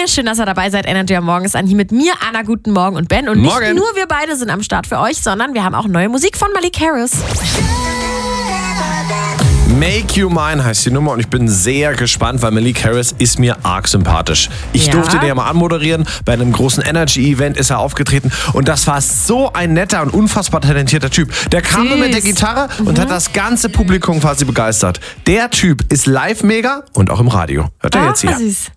Familie. Schön, dass ihr dabei seid. Energy am Morgen ist an hier mit mir, Anna, guten Morgen und Ben. Und nicht Morgen. nur wir beide sind am Start für euch, sondern wir haben auch neue Musik von Malik Harris. Make You Mine heißt die Nummer und ich bin sehr gespannt, weil Malik Harris ist mir arg sympathisch. Ich durfte den ja mal anmoderieren. Bei einem großen Energy-Event ist er aufgetreten und das war so ein netter und unfassbar talentierter Typ. Der kam nur mit der Gitarre und hat das ganze Publikum quasi begeistert. Der Typ ist live mega und auch im Radio. Hört ihr jetzt hier. Süß.